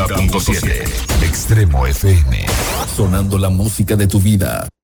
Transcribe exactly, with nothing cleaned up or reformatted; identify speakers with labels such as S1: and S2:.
S1: punto siete. Extremo F M. Sonando la música de tu vida.